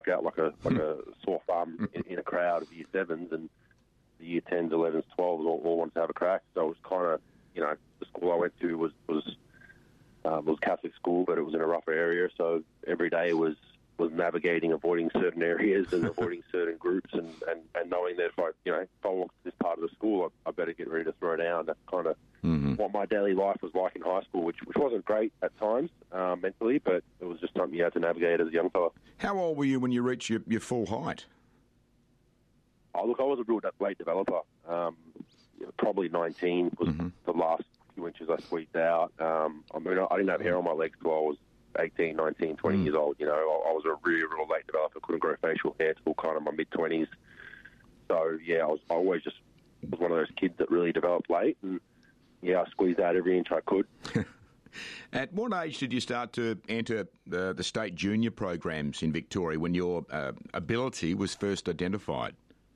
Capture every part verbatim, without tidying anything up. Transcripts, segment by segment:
out like a like a sore thumb in, in a crowd of year sevens, and the year tens, elevens, twelves all, all wanted to have a crack. So it was kind of, you know, the school I went to was was um, was Catholic school, but it was in a rougher area. So every day was was navigating, avoiding certain areas and avoiding certain groups, and, and, and knowing that if I, you know, if I walked to this part of the school, I, I better get ready to throw down. That's kind of mm-hmm. what my daily life was like in high school, which which wasn't great at times uh, mentally, but it was just something you had to navigate as a young fella. How old were you when you reached your, your full height? Oh, look, I was a real late developer. Um, probably nineteen was mm-hmm. the last few inches I squeezed out. Um, I mean, I didn't have hair on my legs till I was eighteen, nineteen, twenty mm. years old. You know, I, I was a really, real late developer. Couldn't grow facial hair till kind of my mid-twenties. So, yeah, I was I always just was one of those kids that really developed late. And, yeah, I squeezed out every inch I could. At what age did you start to enter uh, the state junior programs in Victoria when your uh, ability was first identified?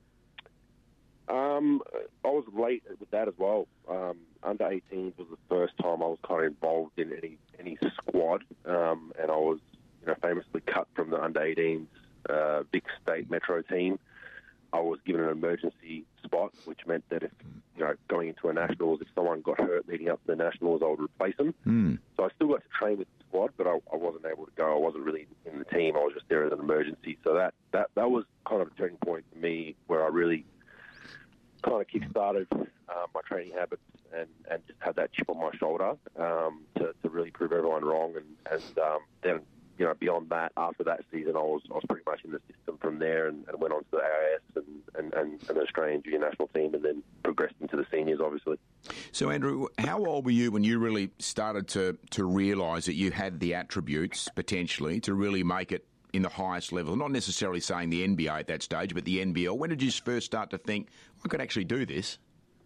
Um, I was late with that as well. Um, under eighteens was the first time I was kind of involved in any any squad, um, and I was, you know, famously cut from the under eighteens uh, big state metro team. I was given an emergency spot, which meant that if, you know, going into a nationals, if someone got hurt leading up to the nationals, I would replace them. Mm. So I still got to train with the squad, but I, I wasn't able to go. I wasn't really in the team. I was just there as an emergency. So that that that was kind of a turning point for me, where I really kind of kick-started uh, my training habits and, and just had that chip on my shoulder um, to, to really prove everyone wrong. And, and um, then, you know, beyond that, after that season, I was I was pretty much in the system from there, and, and went on to the A I S and, and, and, and the Australian junior national team, and then progressed into the seniors, obviously. So, Andrew, how old were you when you really started to, to realise that you had the attributes, potentially, to really make it in the highest level? Not necessarily saying the N B A at that stage, but the N B L. When did you first start to think, I could actually do this?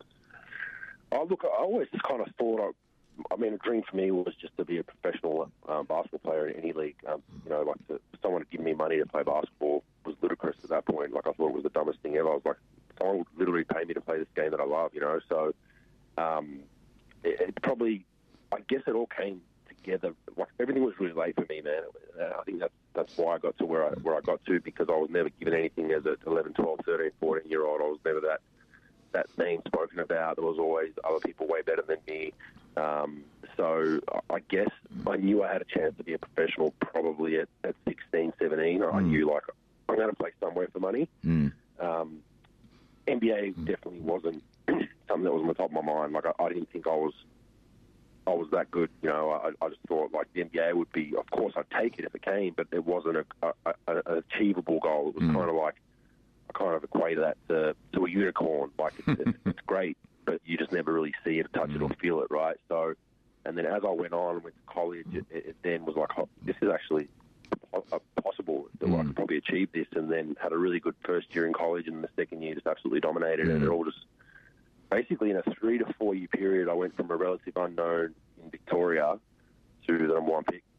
Oh, look, I always kind of thought, I, I mean, a dream for me was just to be a professional um, basketball player in any league. Um, you know, like to, for someone to give me money to play basketball was ludicrous at that point. Like, I thought it was the dumbest thing ever. I was like, someone would literally pay me to play this game that I love, you know? So um, it, it probably, I guess it all came together. Like, everything was really late for me, man. I think that's that's why I got to where I where I got to, because I was never given anything as an eleven, twelve, thirteen, fourteen year old. I was never that that name spoken about. There was always other people way better than me. Um, so I guess I knew I had a chance to be a professional probably at, at sixteen, seventeen. Mm. I knew, like, I'm going to play somewhere for money. Mm. Um, N B A definitely wasn't something that was on the top of my mind. Like, I, I didn't think I was I was that good, you know. I, I just thought, like, the N B A would be, of course, I'd take it if it came, but it wasn't a, a, a, an achievable goal. It was mm. kind of like, I kind of equated that to, to a unicorn. Like, it's, it's, it's great, but you just never really see it, touch mm. it, or feel it, right? So, and then as I went on and went to college, it, it then was like, oh, this is actually possible. Mm. I could probably achieve this, and then had a really good first year in college, and the second year just absolutely dominated, mm. and it all just... Basically, in a three to four year period, I went from a relative unknown in Victoria to the number one pick.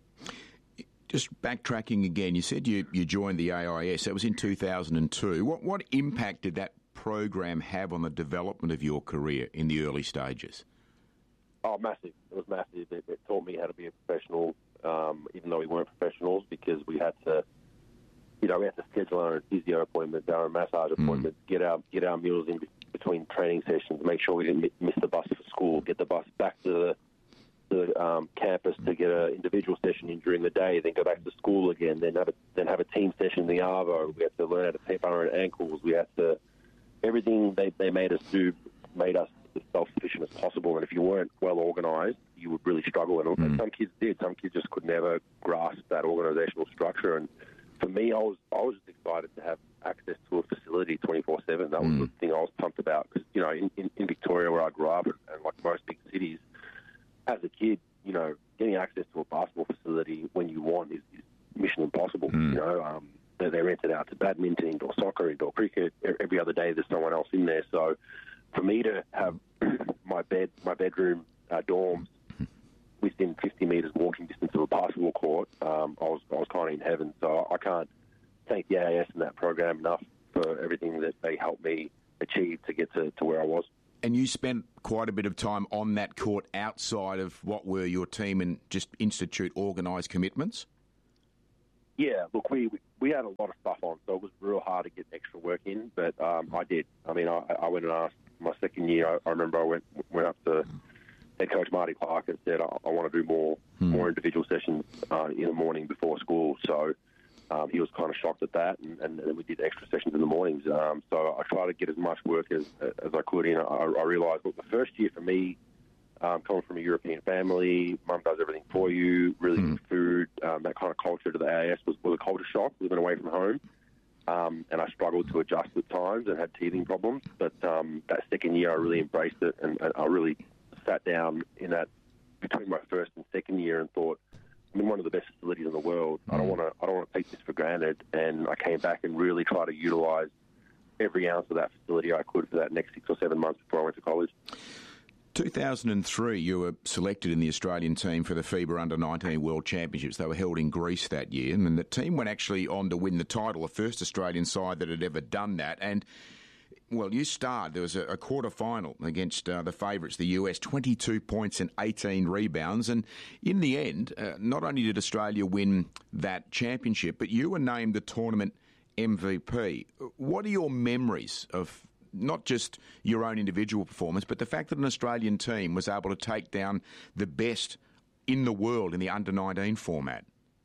Just backtracking again, you said you, you joined the A I S. That was in two thousand two. What what impact did that program have on the development of your career in the early stages? Oh, massive. It was massive. It, it taught me how to be a professional, um, even though we weren't professionals, because we had to, you know, we had to schedule our physio appointments, our massage appointments, mm. get our get our meals in between training sessions, make sure we didn't miss the bus for school, get the bus back to the, the um, campus to get an individual session in during the day, then go back to school again, then have a, then have a team session in the Arvo. We had to learn how to tape our own ankles. We had to, everything they, they made us do made us as self-sufficient as possible. And if you weren't well organised, you would really struggle. And, mm. and some kids did. Some kids just could never grasp that organisational structure. And for me, I was I was just excited to have access to a facility twenty-four seven. That was mm. the thing I was pumped about, because, you know, in, in, in Victoria, where I grew up, and, and like most big cities, as a kid, you know, getting access to a basketball facility when you want is, is mission impossible. Mm. You know, um, they're, they're rented out to badminton, indoor soccer, indoor cricket. Every other day there's someone else in there. So for me to have my bed, my bedroom, uh, dorms, within fifty metres walking distance of a basketball court, um, I was I was kind of in heaven. So I can't thank the A I S and that program enough for everything that they helped me achieve to get to, to where I was. And you spent quite a bit of time on that court outside of what were your team and just institute organised commitments? Yeah, look, we we had a lot of stuff on, so it was real hard to get extra work in, but um, I did. I mean, I, I went and asked my second year. I, I remember I went went up to head coach Marty Clark and said, I, I want to do more hmm. more individual sessions uh, in the morning before school. So um, he was kind of shocked at that, and, and, and we did extra sessions in the mornings. Um, so I tried to get as much work as as I could in. I, I realised, look, the first year for me, Um, coming from a European family, mum does everything for you, really good food, um, that kind of culture to the A I S was, was a culture shock, living away from home. Um, and I struggled to adjust at times and had teething problems. But um, that second year, I really embraced it, and, and I really sat down in that between my first and second year and thought, I'm in one of the best facilities in the world. I don't want to. I don't want to take this for granted. And I came back and really tried to utilise every ounce of that facility I could for that next six or seven months before I went to college. two thousand three, you were selected in the Australian team for the FIBA Under nineteen World Championships. They were held in Greece that year, and the team went actually on to win the title, the first Australian side that had ever done that. And, well, you starred. There was a, a quarter-final against uh, the favourites, the U S, twenty-two points and eighteen rebounds. And in the end, uh, not only did Australia win that championship, but you were named the tournament M V P. What are your memories of not just your own individual performance, but the fact that an Australian team was able to take down the best in the world in the under nineteen format?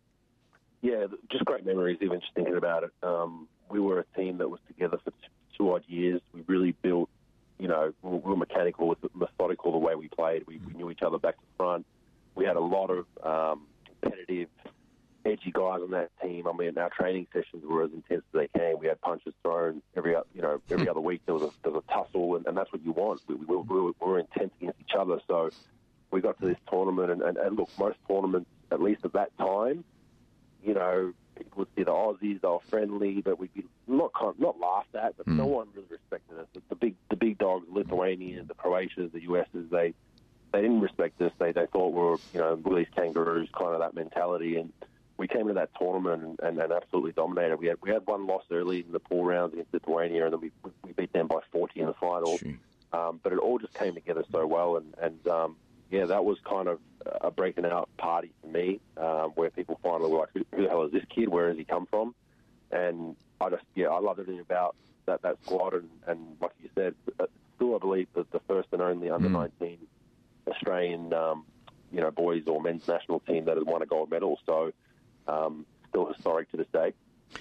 Yeah, just great memories, even just thinking about it. Um, we were a team that was together for two odd years. We really built, you know, we were mechanical, methodical the way we played. We, we knew each other back to front. We had a lot of um, competitive, edgy guys on that team. I mean, our training sessions were as intense as they came. We had punches thrown every, you know, every other week. There was a, there was a tussle, and, and that's what you want. We, we, we, were, we were intense against each other. So we got to this tournament, and, and, and look, most tournaments, at least at that time, you know, people would see the Aussies, they were friendly, but we'd be not not laughed at, but mm. no one really respected us. The big the big dogs, the Lithuanians, the Croatians, the U S's, they they didn't respect us. They they thought we were, you know, these kangaroos, kind of that mentality. And we came into that tournament and, and, and absolutely dominated. We had we had one loss early in the pool rounds against Lithuania, and then we we beat them by forty in the final. Um, but it all just came together so well, and and um, yeah, that was kind of a breaking out party for me, um, where people finally were like, who, who the hell is this kid? Where has he come from? And I just, yeah, I love everything about that, that squad. And, and like you said, still I believe that the first and only under nineteen mm. Australian, um, you know, boys or men's national team that has won a gold medal. So um, still historic to this day.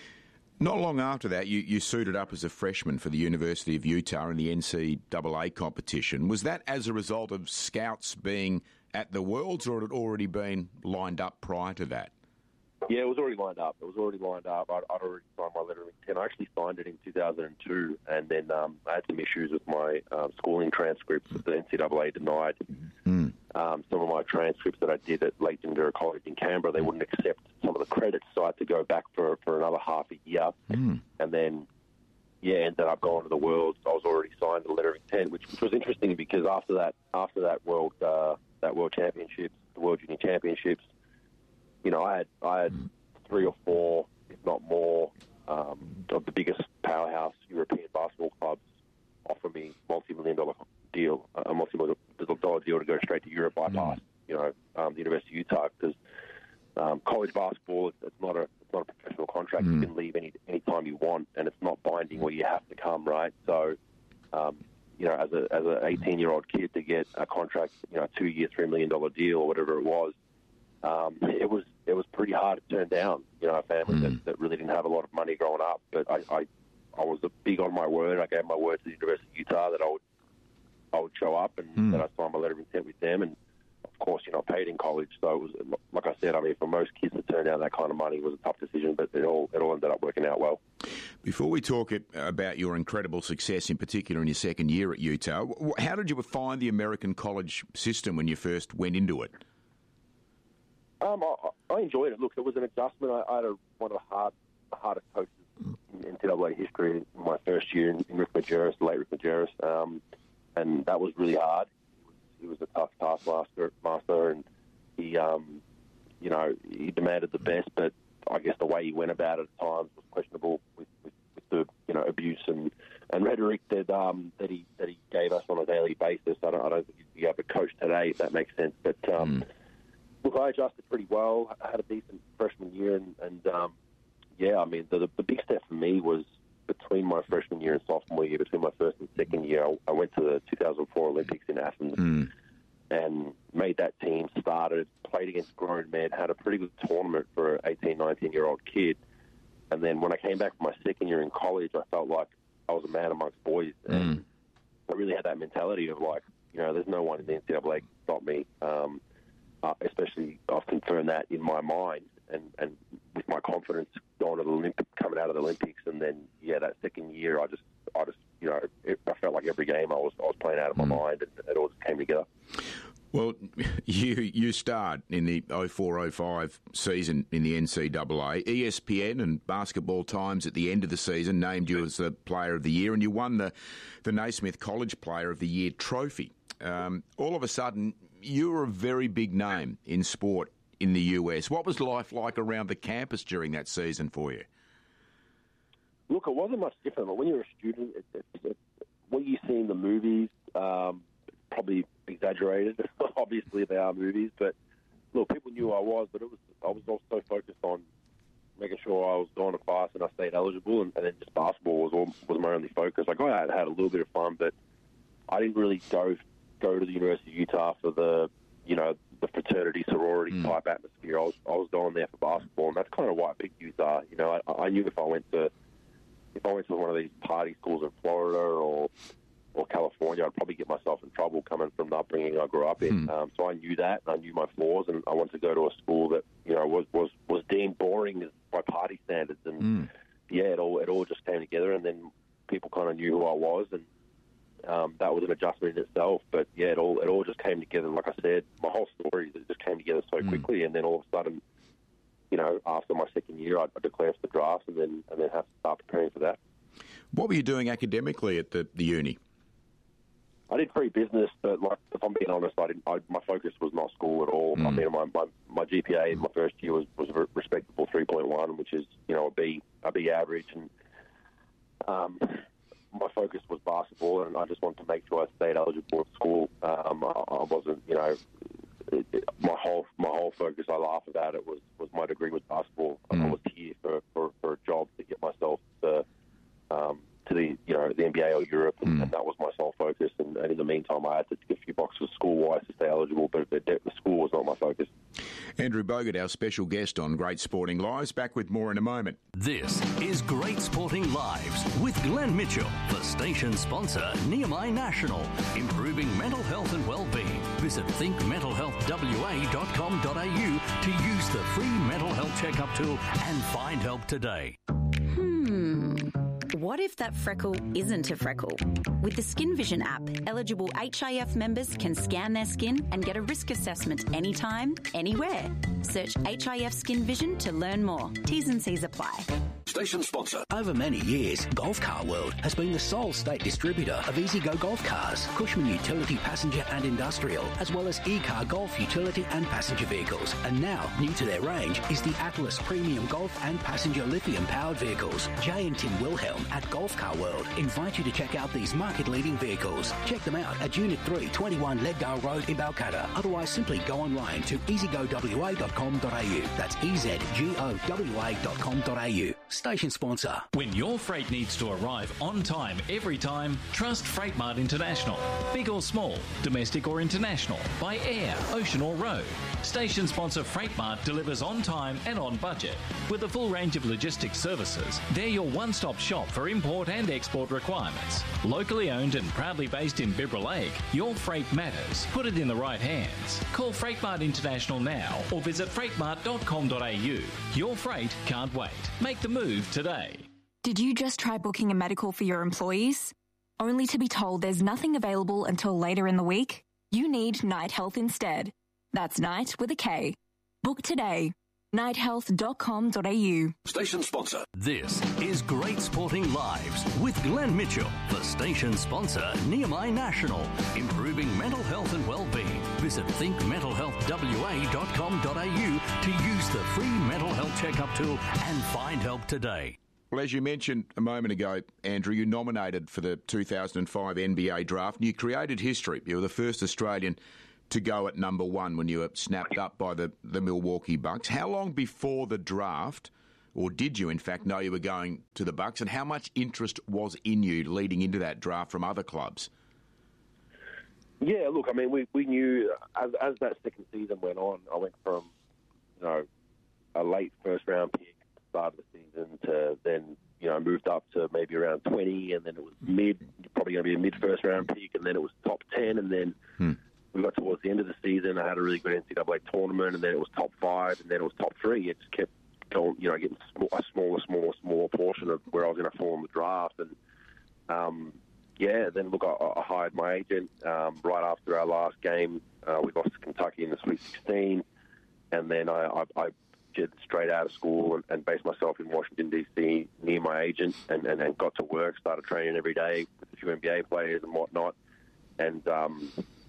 Not long after that, you, you suited up as a freshman for the University of Utah in the N C double A competition. Was that as a result of scouts being at the Worlds, or had it already been lined up prior to that? Yeah, it was already lined up. It was already lined up. I'd, I'd already signed my letter of intent. I actually signed it in two thousand two, and then um, I had some issues with my um, schooling transcripts that the N C double A denied. Mm. Um, some of my transcripts that I did at Lake Dindera College in Canberra, they wouldn't accept some of the credits, so I had to go back for, for another half a year. Mm. And then, yeah, ended up going to the Worlds. I was already signed a letter of intent, which, which was interesting because after that, after that World, uh, that World Championships, the World Junior Championships, you know, I had I had three or four, if not more, um, of the biggest powerhouse European basketball clubs offer me multi-million dollar deal, a multi-million dollar deal to go straight to Europe, bypass, you know, um, the University of Utah, because um, college basketball, it's, it's not a it's not a professional contract. Mm. You can leave any any time you want, and it's not binding where you have to come, right? So, um, you know, as a as an eighteen year old kid to get a contract, you know, a two year, three million dollar deal or whatever it was. Um, it was it was pretty hard to turn down. You know, a family mm. that, that really didn't have a lot of money growing up. But I, I, I was big on my word. I gave my word to the University of Utah that I would I would show up, and mm. that I signed my letter of intent with them. And of course, you know, I paid in college, so it was, like I said, I mean, for most kids to turn down that kind of money was a tough decision. But it all it all ended up working out well. Before we talk about your incredible success, in particular in your second year at Utah, how did you find the American college system when you first went into it? Um, I, I enjoyed it. Look, it was an adjustment. I, I had a, one of the hard, the hardest coaches in N C double A history in my first year in, in Rick Majerus, the late Rick Majerus, um, and that was really hard. He was, he was a tough taskmaster, master, and he, um, you know, he demanded the best. But I guess the way he went about it at times was questionable with, with, with the, you know, abuse and, and rhetoric that um, that he that he gave us on a daily basis. I don't, I don't think he'd be able to coach today, if that makes sense. But um, mm. Look, I adjusted pretty well. I had a decent freshman year, and, and um, yeah, I mean, the, the big step for me was between my freshman year and sophomore year, between my first and second year, I, I went to the two thousand four Olympics in Athens mm. and made that team, started, played against grown men, had a pretty good tournament for an eighteen, nineteen-year-old kid. And then when I came back from my second year in college, I felt like I was a man amongst boys. Mm. And I really had that mentality of like, you know, there's no one in the N C double A can stop me. Um, uh, especially, I've confirmed that in my mind and, and with my confidence going to the Olympics, coming out of the Olympics. And then, yeah, that second year, I just, I just, you know, it, I felt like every game I was, I was playing out of my mm. mind, and it all just came together. Well, you you starred in the oh four oh five season in the N C double A. E S P N and Basketball Times at the end of the season named you as the Player of the Year, and you won the, the Naismith College Player of the Year trophy. Um, all of a sudden, you were a very big name in sport in the U S. What was life like around the campus during that season for you? Look, it wasn't much different. But when you're a student, it, it, it, what you see in the movies, um, probably exaggerated. Obviously, they are movies, but look, people knew who I was, but it was I was also focused on making sure I was going to class and I stayed eligible, and, and then just basketball was all, was my only focus. Like I had, had a little bit of fun, but I didn't really go go to the University of Utah for the you know the fraternity sorority mm. type atmosphere. I was I was going there for basketball, and that's kind of why I picked Utah. You know, I, I knew if I went to if I went to one of these party schools in Florida or or California, I'd probably get myself in trouble coming from the upbringing I grew up in. Mm. Um, so I knew that, and I knew my flaws, and I wanted to go to a school that you know was was, was deemed boring by party standards. And mm. yeah, it all it all just came together, and then people kind of knew who I was, and um, that was an adjustment in itself. But yeah, it all it all just came together. Like I said, my whole story it just came together so mm. quickly, and then all of a sudden, you know, after my second year, I, I declared for the draft, and then and then have to start preparing for that. What were you doing academically at the, the uni? I did free business, but like, if I'm being honest, I didn't. I, my focus was not school at all. Mm. I mean, my, my my G P A in my first year was, was a respectable three point one, which is you know a B a B average, and um, my focus was basketball, and I just wanted to make sure I stayed eligible at school. Um, I, I wasn't, you know, it, it, my whole my whole focus. I laugh about it was, was my degree was basketball. Mm. I was here for, for, for a job to get myself to. Um, to the you know the N B A or Europe, and, mm. and that was my sole focus. And, and in the meantime, I had to tick a few boxes school-wise to stay eligible, but the, the school was not my focus. Andrew Bogut, our special guest on Great Sporting Lives. Back with more in a moment. This is Great Sporting Lives with Glenn Mitchell, the station sponsor, Nehemiah National, improving mental health and well-being. Visit think mental health w a dot com dot a u to use the free mental health checkup tool and find help today. Hmm. What if that freckle isn't a freckle? With the Skin Vision app, eligible H I F members can scan their skin and get a risk assessment anytime, anywhere. Search H I F Skin Vision to learn more. T's and C's apply. Station sponsor. Over many years, Golf Car World has been the sole state distributor of EasyGo Golf Cars, Cushman Utility Passenger and Industrial, as well as E-Car Golf Utility and Passenger Vehicles. And now, new to their range is the Atlas Premium Golf and Passenger Lithium-powered vehicles. Jay and Tim Wilhelm at Golf Car World invite you to check out these market-leading vehicles. Check them out at Unit three, twenty-one Leddale Road in Balcatta. Otherwise, simply go online to easy go w a dot com dot a u. That's E Z G O W A dot com dot a u. Station sponsor. When your freight needs to arrive on time every time, trust Freightmart International. Big or small, domestic or international, by air, ocean or road. Station sponsor Freightmart delivers on time and on budget. With a full range of logistics services, they're your one-stop shop for import and export requirements. Locally owned and proudly based in Bibra Lake, your freight matters. Put it in the right hands. Call Freightmart International now or visit freightmart dot com dot a u. Your freight can't wait. Make the move today. Did you just try booking a medical for your employees? Only to be told there's nothing available until later in the week? You need Night Health instead. That's Night with a K. Book today. night health dot com dot a u. Station sponsor. This is Great Sporting Lives with Glenn Mitchell, the station sponsor, Nehemiah National, improving mental health and well-being. Visit think mental health w a dot com dot a u to use the free mental health checkup tool and find help today. Well, as you mentioned a moment ago, Andrew, you nominated for the two thousand five N B A draft and you created history. You were the first Australian to go at number one when you were snapped up by the, the Milwaukee Bucks. How long before the draft or did you in fact know you were going to the Bucks, and how much interest was in you leading into that draft from other clubs? Yeah, look, I mean, we, we knew as as that second season went on, I went from, you know, a late first round pick at the start of the season to then, you know, moved up to maybe around twenty, and then it was mid, probably going to be a mid first round pick, and then it was top ten, and then hmm. we got towards the end of the season. I had a really good N C double A tournament, and then it was top five, and then it was top three. It just kept going, you know, getting a smaller, smaller, smaller portion of where I was going to fall in the draft, and um, yeah, then look, I, I hired my agent um, right after our last game. Uh, we lost to Kentucky in the Sweet sixteen, and then I, I, I jet straight out of school and, and based myself in Washington, D C near my agent, and, and, and got to work, started training every day with a few N B A players and whatnot. And um,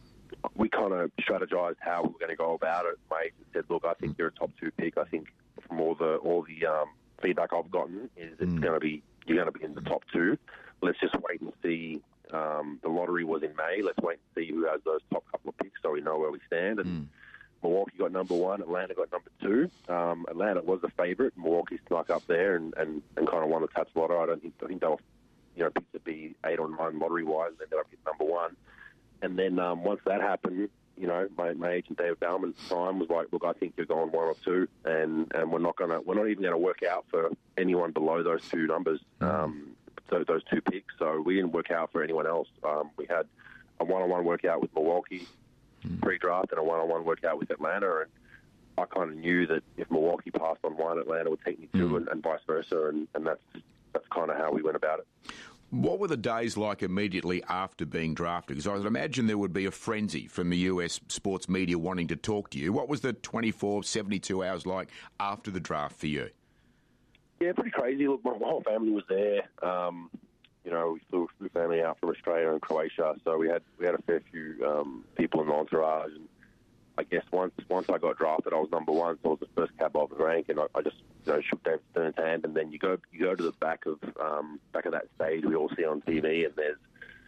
we kind of strategized how we were going to go about it. My agent said, look, I think you're a top two pick. I think from all the all the um, feedback I've gotten is it's mm. going to be you're going to be in the top two. Let's just wait and see. Um, the lottery was in May. Let's wait and see who has those top couple of picks so we know where we stand. And mm. Milwaukee got number one. Atlanta got number two. Um, Atlanta was the favourite. Milwaukee snuck up there and, and, and kind of won the Tats lotto. I don't think I think they were, you know, picked to be eight or nine lottery-wise. They ended up getting number one. And then um, once that happened, you know, my, my agent David Bauman at the time was like, "Look, I think you're going one or two, and, and we're not gonna we're not even going to work out for anyone below those two numbers, um, so those two picks." So we didn't work out for anyone else. Um, we had a one-on-one workout with Milwaukee pre-draft and a one-on-one workout with Atlanta, and I kind of knew that if Milwaukee passed on one, Atlanta would take me two, mm. and, and vice versa, and, and that's that's kind of how we went about it. What were the days like immediately after being drafted? Because I would imagine there would be a frenzy from the U S sports media wanting to talk to you. What was the twenty-four, seventy-two hours like after the draft for you? Yeah, pretty crazy. Look, my whole family was there. Um, you know, we flew, flew family out from Australia and Croatia, so we had we had a fair few um, people in the entourage. And I guess once once I got drafted, I was number one, so I was the first cab off the rank, and I, I just you know shook David Stern's hand, and then you go you go to the back of um, back of that stage we all see on T V, and there's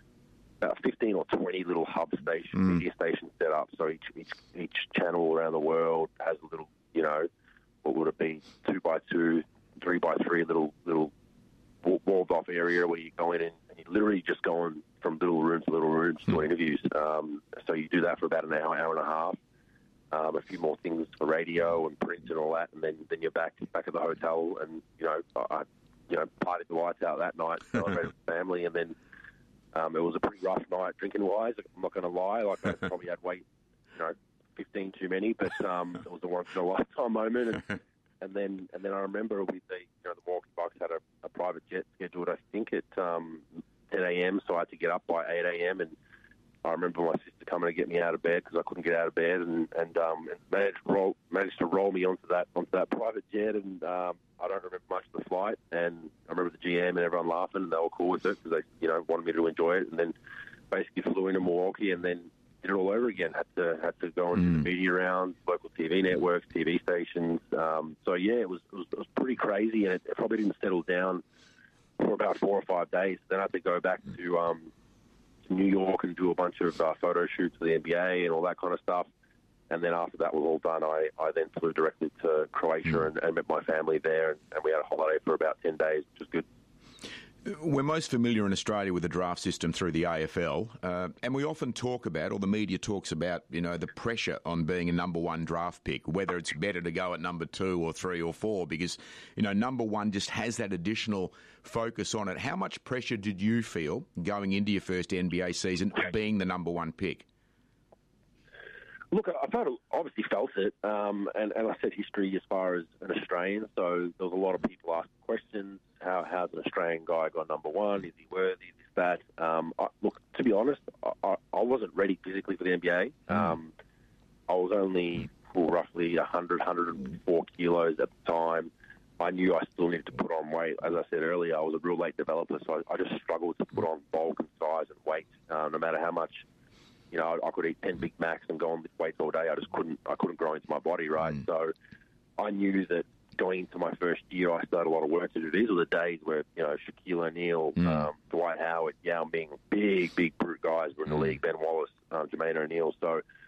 about fifteen or twenty little hub stations, mm. media stations set up. So each, each each channel around the world has a little, you know, what would it be, two by two, three by three little little walled off area where you go in and, and you literally just go in from little room to little rooms to mm. interviews. Um, so you do that for about an hour, hour and a half. Um, a few more things for radio and print and all that, and then, then you're back back at the hotel, and you know I you know partied the lights out that night, celebrated with family, and then um, it was a pretty rough night drinking wise. I'm not going to lie, like I probably had way you know fifteen too many, but um, it was a once in a lifetime moment. And, and then and then I remember with the you know the Milwaukee Bucks had a, a private jet scheduled, I think at um, ten a.m. so I had to get up by eight a.m. and I remember my sister coming to get me out of bed because I couldn't get out of bed, and and, um, and managed, to roll, managed to roll me onto that onto that private jet. And um, I don't remember much of the flight. And I remember the G M and everyone laughing, and they were cool with it because they you know wanted me to enjoy it. And then basically flew into Milwaukee, and then did it all over again. Had to had to go on mm. the media rounds, local T V networks, T V stations. Um, so yeah, it was, it was it was pretty crazy, and it, it probably didn't settle down for about four or five days. Then I had to go back to. Um, New York and do a bunch of uh, photo shoots for the N B A and all that kind of stuff. And then after that was all done, I, I then flew directly to Croatia and, and met my family there, and, and we had a holiday for about ten days, which was good. We're most familiar in Australia with the draft system through the A F L, uh, and we often talk about, or the media talks about, you know, the pressure on being a number one draft pick, whether it's better to go at number two or three or four, because, you know, number one just has that additional focus on it. How much pressure did you feel going into your first N B A season being the number one pick? Look, I felt, obviously felt it, um, and, and I said history as far as an Australian, so there was a lot of people asking questions. How, how's an Australian guy got number one? Is he worthy? This, that. Um, I, look, to be honest, I, I wasn't ready physically for the N B A. Mm. Um, I was only well, roughly one hundred, one hundred four kilos at the time. I knew I still needed to put on weight. As I said earlier, I was a real late developer, so I, I just struggled to put on bulk and size and weight, um, no matter how much. You know, I could eat ten Big Macs and go on with weights all day. I just couldn't. I couldn't grow into my body, right? Mm. So I knew that going into my first year, I started a lot of work to do. These were the days where you know Shaquille O'Neal, mm. um, Dwight Howard, Yao Ming, big, big brute guys were in the mm. league. Ben Wallace, um, Jermaine O'Neal. So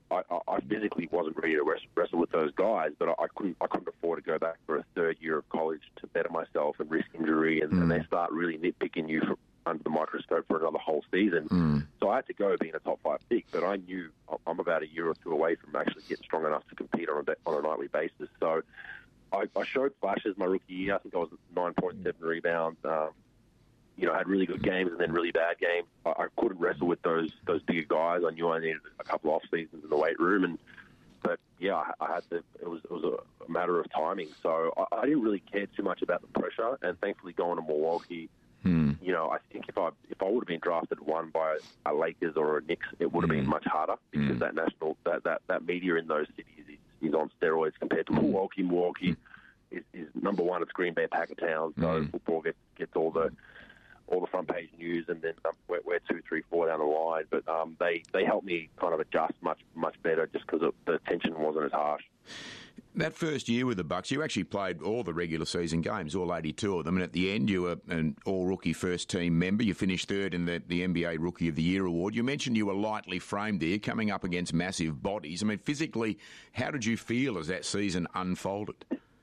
I, I physically wasn't ready to wrestle with those guys, but I couldn't I couldn't afford to go back for a third year of college to better myself and risk injury, and, mm. and they start really nitpicking you for, under the microscope for another whole season. Mm. So I had to go being a top five pick, but I knew I'm about a year or two away from actually getting strong enough to compete on a, on a nightly basis. So I, I showed flashes my rookie year. I think I was nine point seven rebounds. Um, you know, I had really good games and then really bad games. I, I couldn't wrestle with those those bigger guys. I knew I needed a couple off seasons in the weight room, and but yeah, I, I had to. It was it was a, a matter of timing. So I, I didn't really care too much about the pressure, and thankfully going to Milwaukee. Hmm. You know, I think if I if I would have been drafted one by a Lakers or a Knicks, it would have hmm. been much harder because hmm. that national that, that, that media in those cities is, is on steroids compared to Milwaukee. Milwaukee hmm. is, is number one. It's Green Bay Packer Town, so hmm. football gets gets all the all the front page news, and then um, we're, we're two, three, four down the line. But um, they they helped me kind of adjust much much better just because the tension wasn't as harsh. That first year with the Bucks, you actually played all the regular season games, all eighty-two of them, and at the end you were an all-rookie first-team member. You finished third in the, the N B A Rookie of the Year award. You mentioned you were lightly framed there, coming up against massive bodies. I mean, physically, how did you feel as that season unfolded?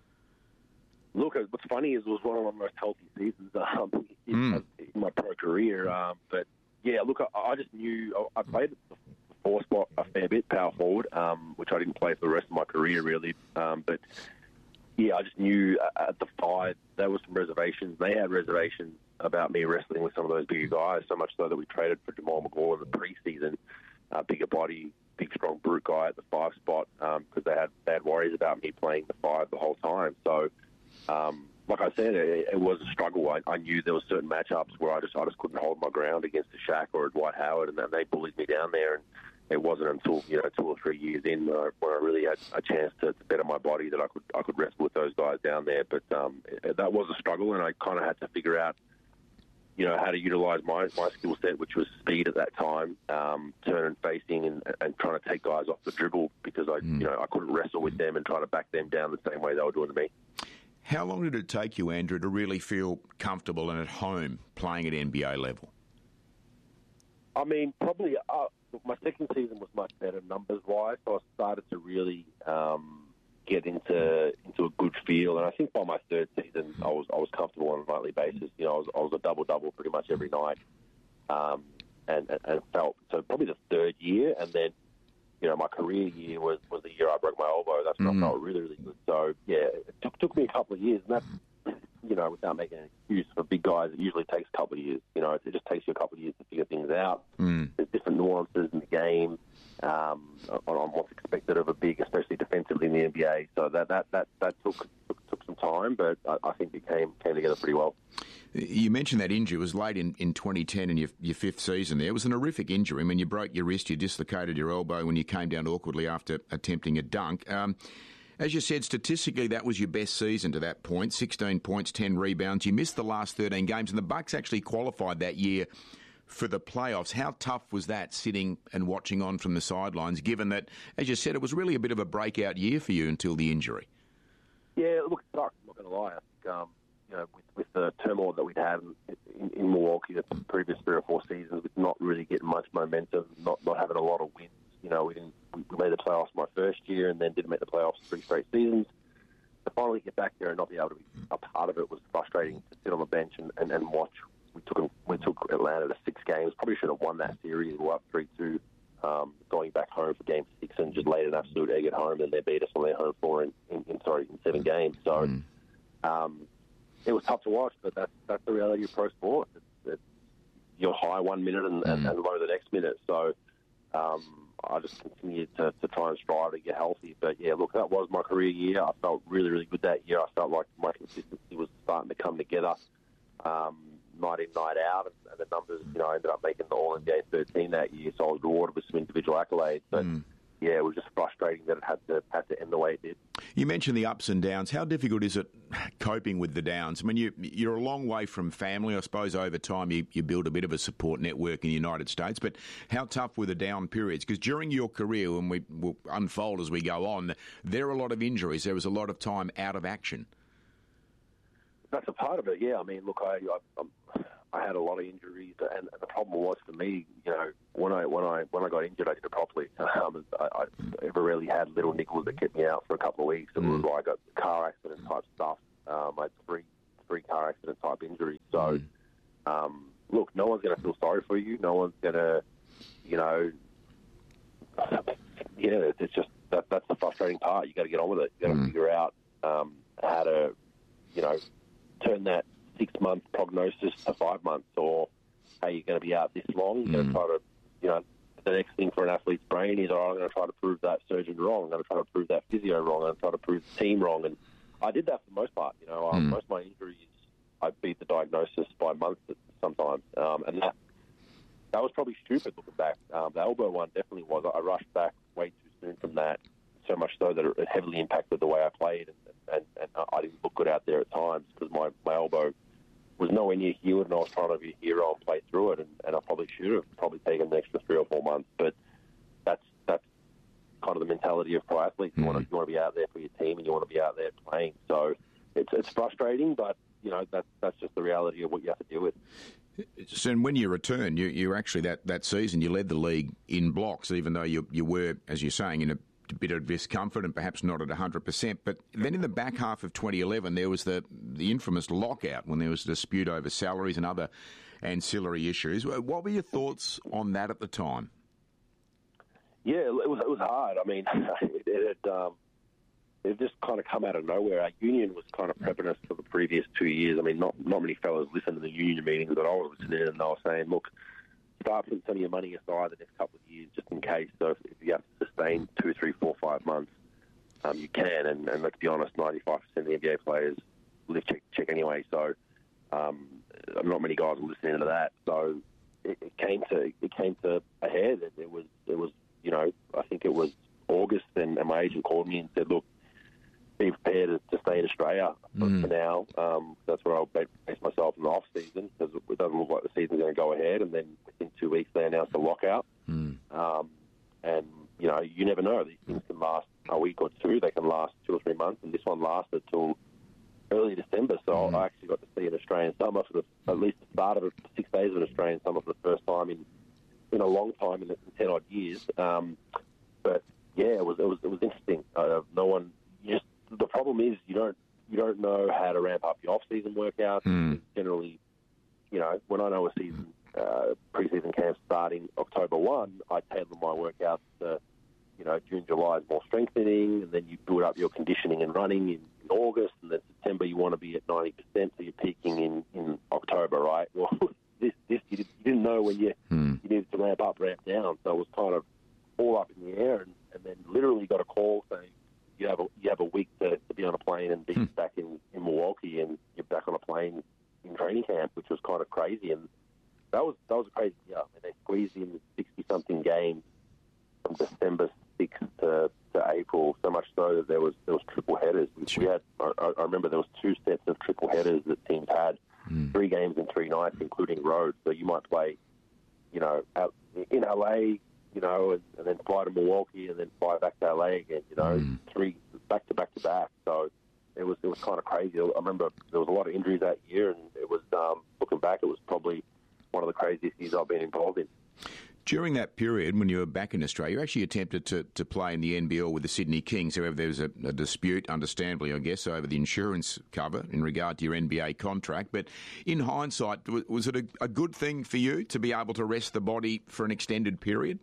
Look, what's funny is it was one of my most healthy seasons um, in, mm. in my pro career. Um, but, yeah, look, I, I just knew I, I played the four spot a fair bit, power forward, um, which I didn't play for the rest of my career, really. Um, but, yeah, I just knew at the five there were some reservations. They had reservations about me wrestling with some of those bigger guys, so much so that we traded for Jamal McGaw in the preseason, uh, bigger body, big, strong brute guy at the five spot, because um, they had they had worries about me playing the five the whole time. So, Um, like I said, it, it was a struggle. I, I knew there were certain matchups where I just I just couldn't hold my ground against a Shaq or a Dwight Howard, and then they bullied me down there. And it wasn't until you know two or three years in where I, where I really had a chance to, to better my body that I could I could wrestle with those guys down there. But um, it, that was a struggle, and I kind of had to figure out, you know, how to utilise my, my skill set, which was speed at that time, um, turn and facing, and, and trying to take guys off the dribble because I mm. you know I couldn't wrestle with them and try to back them down the same way they were doing to me. How long did it take you, Andrew, to really feel comfortable and at home playing at N B A level? I mean, probably uh, my second season was much better numbers-wise, so I started to really um, get into into a good feel. And I think by my third season, I was I was comfortable on a nightly basis. You know, I was, I was a double-double pretty much every night, um, and, and, and felt so probably the third year, and then. You know, my career year was, was the year I broke my elbow. That's when mm. I felt really, really good. So, yeah, it took, took me a couple of years. And that's, you know, without making an excuse for big guys, it usually takes a couple of years. You know, it just takes you a couple of years to figure things out. Mm. There's different nuances in the game um, on, on what's expected of a big, especially defensively in the N B A. So that that, that, that took, took took some time, but I, I think it came came together pretty well. You mentioned that injury. It was late in, in twenty ten in your, your fifth season there. It was an horrific injury. I mean, you broke your wrist, you dislocated your elbow when you came down awkwardly after attempting a dunk. Um, as you said, statistically, that was your best season to that point, sixteen points, ten rebounds. You missed the last thirteen games, and the Bucks actually qualified that year for the playoffs. How tough was that, sitting and watching on from the sidelines, given that, as you said, it was really a bit of a breakout year for you until the injury? Yeah, look, it sucks. I'm not going to lie. I think, um, you know, with, with the turmoil that we'd had in, in Milwaukee the previous three or four seasons, with not really getting much momentum, not not having a lot of wins. You know, we didn't we made the playoffs my first year, and then didn't make the playoffs three straight seasons. To finally get back there and not be able to be a part of it was frustrating. To sit on the bench and, and, and watch. We took we took Atlanta to six games. Probably should have won that series. We were up three two, um, going back home for game six, and just laid an absolute egg at home. And they beat us on their home floor in, in, in sorry in seven games. So. Mm. Um, It was tough to watch, but that's that's the reality of pro sport. It's, it's, you're high one minute and, mm. and, and low the next minute. So um, I just continued to, to try and strive to get healthy. But, yeah, look, that was my career year. I felt really, really good that year. I felt like my consistency was starting to come together um, night in, night out. And, and the numbers, you know, I ended up making the All N B A thirteen that year. So I was rewarded with some individual accolades. But, mm. yeah, it was just frustrating that it had to had to end the way it did. You mentioned the ups and downs. How difficult is it coping with the downs? I mean, you, you're a long way from family. I suppose over time you, you build a bit of a support network in the United States, but how tough were the down periods? Because during your career, when we will unfold as we go on, there are a lot of injuries. There was a lot of time out of action. That's a part of it, yeah. I mean, look, I, I, I'm, I had a lot of injuries, and, and the problem was for me, you know, when I when I when I got injured, I did it properly. Um, I, I ever really had little niggles that kept me out for a couple of weeks. It was like a car accident type stuff. Um, I had three three car accident type injuries. So, um, look, no one's going to feel sorry for you. No one's going to, you know, yeah, it's just that that's the frustrating part. You got to get on with it. You got to mm. figure out um, how to, you know, turn that six-month prognosis to five months, or how you're going to be out this long. You're going to try to, you know, the next thing for an athlete's brain is, oh, I'm going to try to prove that surgeon wrong. I'm going to try to prove that physio wrong. I'm going to try to prove the team wrong. And I did that for the most part. You know, um, mm. most of my injuries, I beat the diagnosis by months sometimes. Um, and that that was probably stupid looking back. Um, the elbow one definitely was. I rushed back way too soon from that, so much so that it heavily impacted the way I played. And, and, and I didn't look good out there at times because my, my elbow was nowhere near healed, and I was trying to be a hero and play through it, and, and I probably should have probably taken the extra three or four months. But that's that's kind of the mentality of pro athletes. You mm. want to you want to be out there for your team, and you want to be out there playing. So it's it's frustrating, but you know that's that's just the reality of what you have to deal with. So when you return, you you actually that, that season you led the league in blocks, even though you you were, as you're saying, in a bit of discomfort and perhaps not at one hundred percent. But then in the back half of twenty eleven, there was the, the infamous lockout when there was a dispute over salaries and other ancillary issues. What were your thoughts on that at the time? Yeah, it was it was hard. I mean, it, it had um, it just kind of come out of nowhere. Our union was kind of prepping us for the previous two years. I mean, not not many fellas listened to the union meetings that I was listening to, and they were saying, look, start putting some of your money aside the next couple of years just in case. So if, if you have to sustain two, three, four, five months, um, you can. And, and let's be honest, ninety-five percent of the N B A players live check, check anyway. So um, not many guys were listening to that. So it, it came to it came to a head. It, it was it was you know I think it was August, and, and my agent called me and said, look, be prepared to, to stay in Australia for, mm. for now. Um, that's where I'll base myself in the off season, because it doesn't look like the season's going to go ahead. And then within two weeks they announced a lockout. Mm. Um, and you know, you never know. These things can last a week or two. They can last two or three months. And this one lasted till early December. So mm. I actually got to see an Australian summer for the, at least the start of it, six days of an Australian summer for the first time in in a long time, in, in ten odd years. Um, but yeah, it was it was it was interesting. Uh, no one just. The problem is you don't you don't know how to ramp up your off-season workouts. Mm. Generally, you know, when I know a season uh, pre-season camp starting October first, I tailor my workouts to, you know, June, July is more strengthening, and then you build up your conditioning and running in, in August, and then September you want to be at ninety percent, so you're peaking in, in October, right? Well, this this you, did, you didn't know when you mm. you needed to ramp up, ramp down, so it was kind of all up in the air, and, and then literally got a call saying, You have a you have a week to, to be on a plane and be hmm. back in, in Milwaukee, and you're back on a plane in training camp, which was kind of crazy. And that was that was a crazy year. I mean, they squeezed in sixty something games from December sixth to, to April, so much so that there was there was triple headers. We had I, I remember there was two sets of triple headers that teams had, hmm. three games in three nights, including road. So you might play, you know, out in L A. You know, and, and then fly to Milwaukee, and then fly back to L A again. You know, mm. three back to back to back. So it was it was kind of crazy. I remember there was a lot of injuries that year, and it was um, looking back, it was probably one of the craziest years I've been involved in. During that period, when you were back in Australia, you actually attempted to, to play in the N B L with the Sydney Kings. However, there was a, a dispute, understandably, I guess, over the insurance cover in regard to your N B A contract. But in hindsight, was it a, a good thing for you to be able to rest the body for an extended period?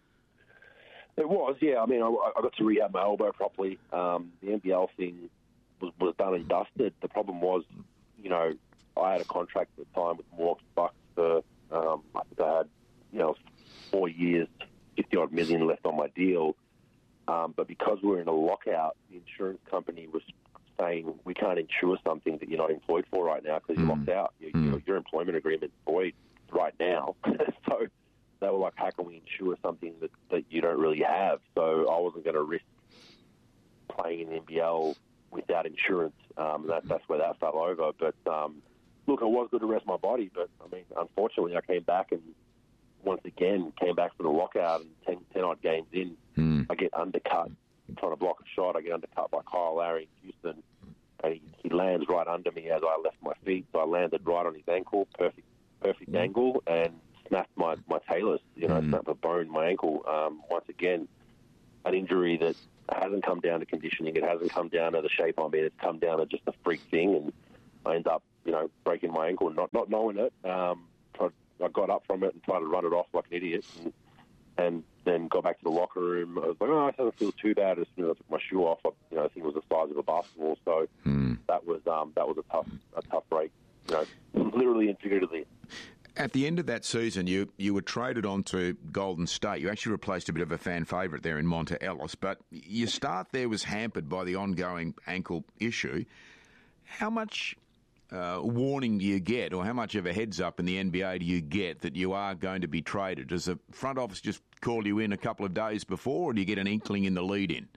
It was, yeah. I mean, I, I got to rehab my elbow properly. Um, the N B L thing was, was done and dusted. The problem was, you know, I had a contract at the time with the Milwaukee Bucks for, um, I think I had, you know, four years, fifty-odd million left on my deal. Um, but because we were in a lockout, the insurance company was saying, we can't insure something that you're not employed for right now because you're mm. locked out. You, mm. your, your employment agreement is void right now. So they were like, how can we insure something that, that you don't really have? So I wasn't going to risk playing in the N B L without insurance. Um, that, that's where that fell over. But, um, look, it was good to rest my body. But, I mean, unfortunately, I came back and once again came back from the lockout, and ten, ten-odd games in, mm. I get undercut. I'm trying to block a shot. I get undercut by Kyle Lowry in Houston, and he, he lands right under me as I left my feet. So I landed right on his ankle, perfect perfect mm. angle and snapped my, my talus, you know, mm. snapped a bone in my ankle. Um, once again, an injury that hasn't come down to conditioning. It hasn't come down to the shape I'm in. It's come down to just a freak thing, and I end up, you know, breaking my ankle, not not knowing it. Um, tried, I got up from it and tried to run it off like an idiot, and, and then got back to the locker room. I was like, oh, it doesn't feel too bad. As soon as I took my shoe off, I, you know, I think it was the size of a basketball. So mm. that was um, that was a tough a tough break, you know, literally and figuratively. At the end of that season, you, you were traded on to Golden State. You actually replaced a bit of a fan favourite there in Monta Ellis, but your start there was hampered by the ongoing ankle issue. How much uh, warning do you get, or how much of a heads up in the N B A do you get that you are going to be traded? Does the front office just call you in a couple of days before, or do you get an inkling in the lead-in?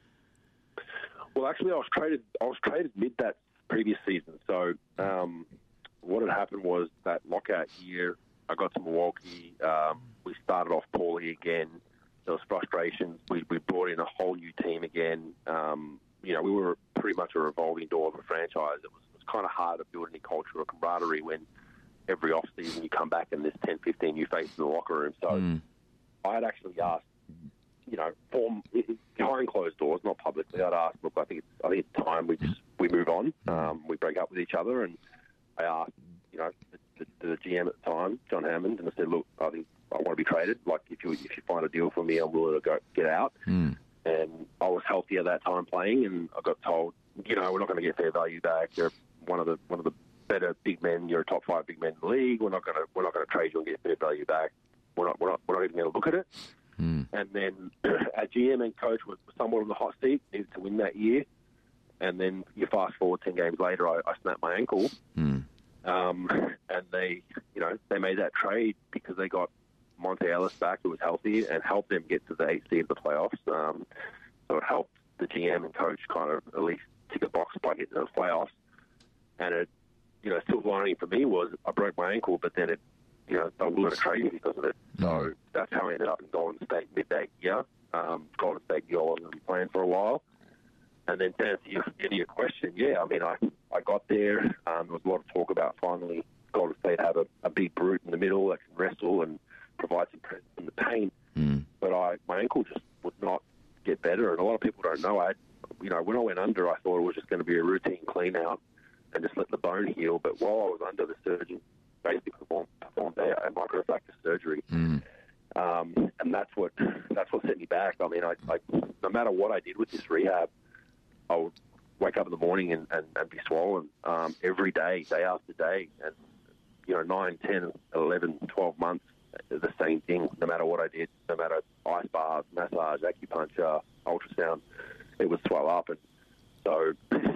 Well, actually, I was traded. I was traded mid that previous season. So um, what had happened was that lockout year, I got to Milwaukee. Um, we started off poorly again. There was frustrations. We, we brought in a whole new team again. Um, you know, we were pretty much a revolving door of a franchise. It was, it was kind of hard to build any culture or camaraderie when every off-season you come back and there's ten, fifteen new faces in the locker room. So mm. I had actually asked, you know, form, behind closed doors, not publicly, I'd asked, look, I think it's, I think it's time we just we move on. Um, we break up with each other. And I asked, you know, the, the, the G M at the time, John Hammond, and I said, look, I think I want to be traded. Like, if you if you find a deal for me, I'm willing to go get out. Mm. And I was healthy at that time playing, and I got told, you know, we're not going to get fair value back. You're one of the one of the better big men. You're a top five big men in the league. We're not going to we're not going to trade you and get fair value back. We're not we're not we're not even going to look at it. Mm. And then our G M and coach was somewhat on the hot seat, needed to win that year. And then you fast forward ten games later, I, I snapped my ankle. Mm. Um, and they, you know, they made that trade because they got Monta Ellis back, who was healthy, and helped them get to the eighth seed of the playoffs. Um, so it helped the G M and coach kind of at least tick a box by getting to the playoffs. And it, you know, silver lining for me was I broke my ankle, but then it, you know, they were willing to trade me because of it. Mm. So that's how I ended up in Golden State mid that year. Um, Golden State, I was going to be playing for a while. And then to answer your, your question, yeah, I mean, I, I got there. Um, there was a lot of talk about finally Golden State have a, a big brute in the middle that can wrestle and provide some presence in the paint. Mm. But I, my ankle just would not get better. And a lot of people don't know. I, you know, when I went under, I thought it was just going to be a routine clean out and just let the bone heal. But while I was under, the surgeon basically performed, performed a, a microfracture surgery. Mm. Um, and that's what that's what set me back. I mean, I, I, no matter what I did with this rehab, I would wake up in the morning and, and, and be swollen um, every day, day after day. And, you know, nine, ten, eleven, twelve months, the same thing, no matter what I did, no matter ice baths, massage, acupuncture, ultrasound, it would swell up. And so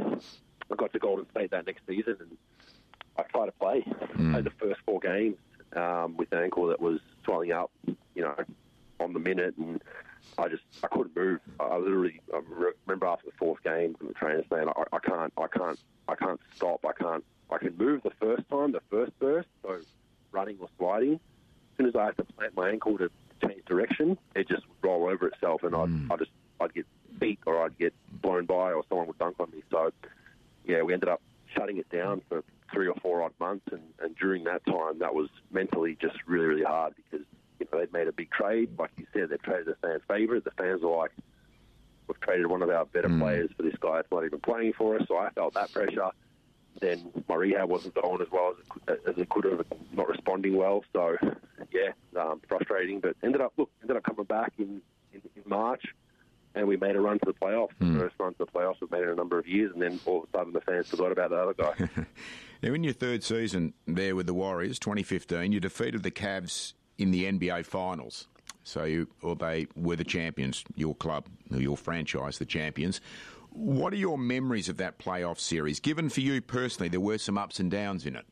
I got to Golden State that next season, and I tried to play. Mm. I played the first four games um, with an ankle that was swelling up, you know, on the minute, and I just I couldn't move. I literally I remember after the fourth game, the trainer saying, I, I can't, I can't, I can't stop. I can't. I can move the first time, the first burst, so running or sliding. As soon as I had to plant my ankle to change direction, it just would roll over itself, and mm. I'd, I'd just I'd get beat or I'd get blown by, or someone would dunk on me. So yeah, we ended up shutting it down for three or four odd months, and, and during that time, that was mentally just really, really hard because, you know, they'd made a big trade. Like you said, they traded a fan favourite. The fans were like, we've traded one of our better mm. players for this guy that's not even playing for us. So I felt that pressure. Then my rehab wasn't going as well as it could, as it could have, not responding well. So, yeah, um, frustrating. But ended up, look, ended up coming back in, in, in March, and we made a run to the playoffs. Mm. The first run to the playoffs we've made in a number of years, and then all of a sudden the fans forgot about the other guy. Now, in your third season there with the Warriors, twenty fifteen, you defeated the Cavs in the N B A Finals. So you, or they were the champions, your club, your franchise, the champions. What are your memories of that playoff series? Given for you personally, there were some ups and downs in it.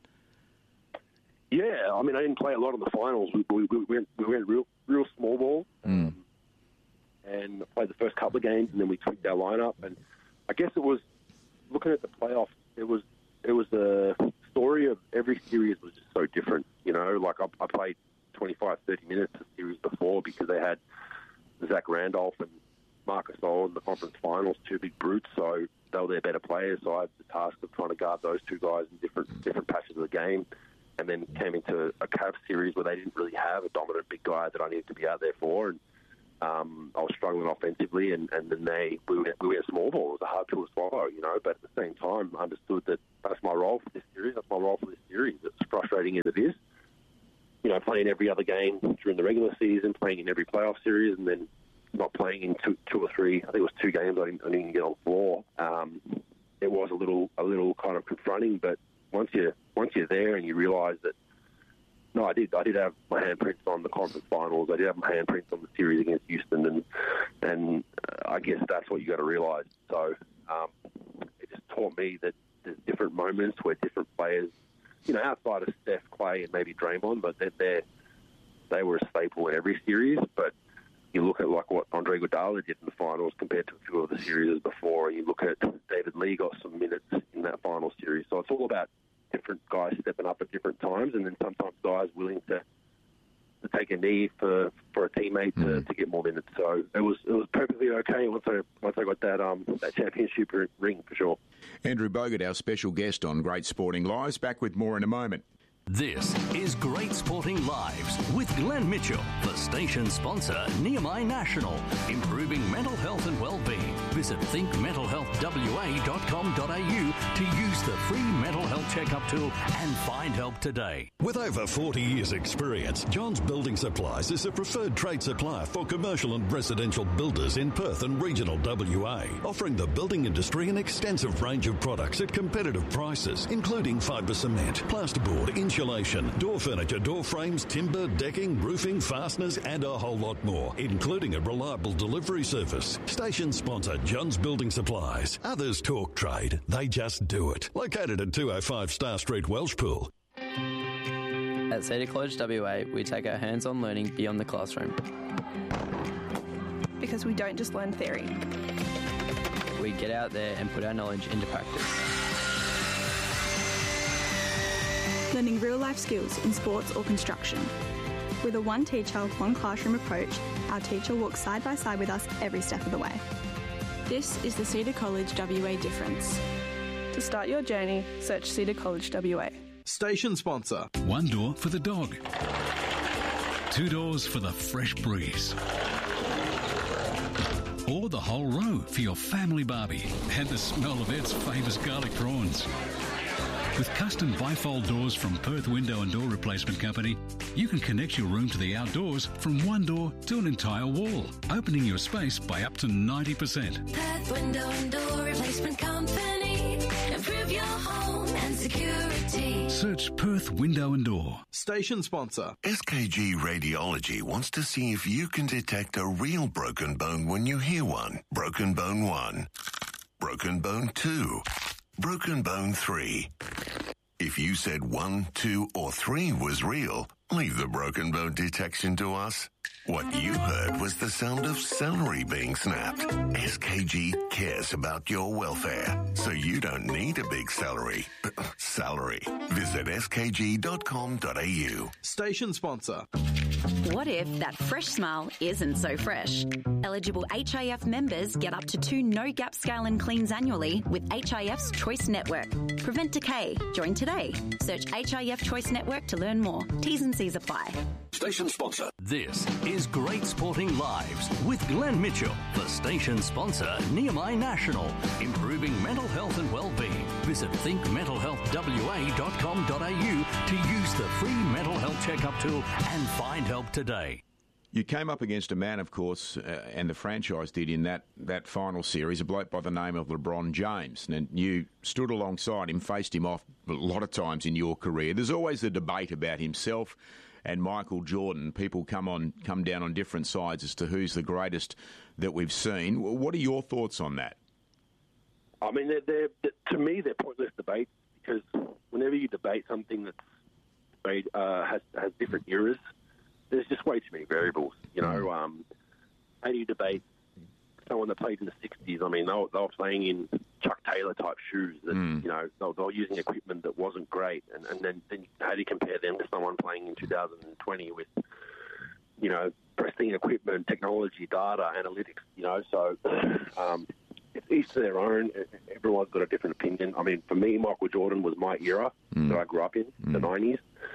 Yeah, I mean, I didn't play a lot in the finals. We, we, we went, we went real, real small ball, mm. um, and played the first couple of games, and then we tweaked our lineup. And I guess it was looking at the playoffs. It was it was the story of every series was just so different. You know, like I, I played twenty-five, thirty minutes a series before because they had Zach Randolph and Marc Gasol in the conference finals, two big brutes, so they were their better players. So I had the task of trying to guard those two guys in different different patches of the game. and then came into a Cavs series where they didn't really have a dominant big guy that I needed to be out there for. And um, I was struggling offensively, and, and then they we went, we went small ball. It was a hard pill to swallow, you know, but at the same time, I understood that that's my role for this series. That's my role for this series. It's frustrating as it is. You know, playing every other game during the regular season, playing in every playoff series, and then not playing in two, two or three. I think it was two games I didn't, I didn't even get on the floor. Um, it was a little, a little kind of confronting. But once you, once you're there and you realise that, no, I did, I did have my handprints on the conference finals. I did have my handprints on the series against Houston, and and uh, I guess that's what you got to realise. So um, it just taught me that there's different moments where different players, you know, outside of Steph, Clay, and maybe Draymond, but they're, they're they were a staple in every series. But you look at like what Andre Iguodala did in the finals compared to a few of the series before, and you look at David Lee got some minutes in that final series. So it's all about different guys stepping up at different times, and then sometimes guys willing to, to take a knee for, for a teammate to, mm. to get more minutes. So it was it was perfectly okay once I once I got that um that championship ring for sure. Andrew Bogut, our special guest on Great Sporting Lives. Back with more in a moment. This is Great Sporting Lives with Glenn Mitchell for station sponsor Nehemiah National, improving mental health and well-being. Visit think mental health w a dot com dot a u to use the free mental health checkup tool and find help today. With over forty years experience, Johns Building Supplies is a preferred trade supplier for commercial and residential builders in Perth and regional W A, offering the building industry an extensive range of products at competitive prices, including fibre cement, plasterboard, insulation, door furniture, door frames, timber, decking, roofing, fasteners, and a whole lot more, including a reliable delivery service. Station sponsor Johns Building Supplies. Others talk trade, they just do it. Located at two oh five Star Street, Welshpool. At Cedar College W A, we take our hands-on learning beyond the classroom. Because we don't just learn theory. We get out there and put our knowledge into practice. Learning real-life skills in sports or construction. With a one teacher, one classroom approach, our teacher walks side by side with us every step of the way. This is the Cedar College W A difference. To start your journey, search Cedar College W A. Station sponsor. One door for the dog. Two doors for the fresh breeze. Or the whole row for your family barbie and the smell of Ed's famous garlic prawns. With custom bifold doors from Perth Window and Door Replacement Company, you can connect your room to the outdoors from one door to an entire wall, opening your space by up to ninety percent. Perth Window and Door Replacement Company. Improve your home and security. Search Perth Window and Door. Station sponsor. S K G Radiology wants to see if you can detect a real broken bone when you hear one. Broken bone one. Broken bone two. Broken bone three. If you said one, two, or three was real, leave the broken bone detection to us. What you heard was the sound of celery being snapped. S K G cares about your welfare, so you don't need a big salary. Salary. Visit s k g dot com dot a u. Station sponsor. What if that fresh smile isn't so fresh? Eligible H I F members get up to two no-gap scale and cleans annually with H I F's Choice Network. Prevent decay. Join today. Search H I F Choice Network to learn more. T's and C's apply. Station sponsor. This is Great Sporting Lives with Glenn Mitchell for station sponsor Nehemiah National, improving mental health and well-being. Visit think mental health w a dot com dot a u to use the free mental health checkup tool and find help today. You came up against a man, of course, uh, and the franchise did in that, that final series, a bloke by the name of LeBron James. And you stood alongside him, faced him off a lot of times in your career. There's always the debate about himself and Michael Jordan. People come on, come down on different sides as to who's the greatest that we've seen. What are your thoughts on that? I mean, they're, they're, to me, they're pointless debates because whenever you debate something that's debate, uh, has has different eras, there's just way too many variables. You know, um, how do you debate someone that played in the sixties? I mean, they were, they were playing in Chuck Taylor type shoes that, mm. you know, they were, they were using equipment that wasn't great. And, and then, then how do you compare them to someone playing in two thousand twenty with, you know, pristine equipment, technology, data, analytics, you know? So um, it's each to their own. Everyone's got a different opinion. I mean, for me, Michael Jordan was my era mm. that I grew up in, mm. the nineties.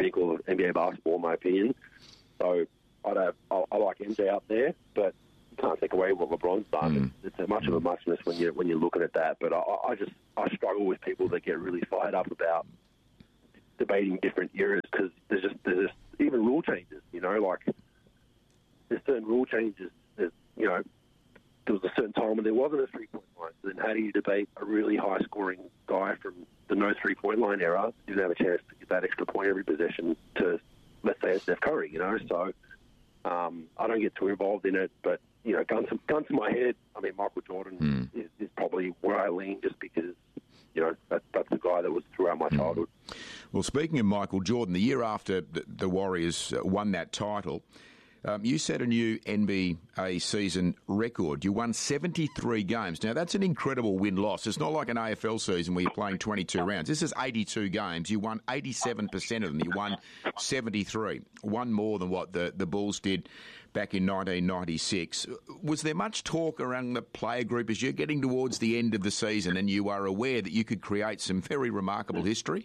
pinnacle of N B A basketball, in my opinion. So I'd have, I, I like M J up there, but you can't take away what LeBron's done. Mm. It's, it's much of a muchness when you when you're looking at that. But I, I just I struggle with people that get really fired up about debating different eras because there's just there's just even rule changes. You know, like there's certain rule changes. There's, you know, there was a certain time when there wasn't a three point line. So then how do you debate a really high scoring guy from the no three point line era who didn't have a chance to get that extra point every possession to, let's say, Steph Curry? You know, so um, I don't get too involved in it, but. You know, gun to, gun to my head, I mean, Michael Jordan mm. is, is probably where I lean just because, you know, that, that's the guy that was throughout my childhood. Well, speaking of Michael Jordan, the year after the, the Warriors won that title, um, you set a new N B A season record. You won seventy-three games. Now, that's an incredible win-loss. It's not like an A F L season where you're playing twenty-two rounds. This is eighty-two games. You won eighty-seven percent of them. You won seventy-three, one more than what the, the Bulls did back in nineteen ninety-six. Was there much talk around the player group as you're getting towards the end of the season and you are aware that you could create some very remarkable history?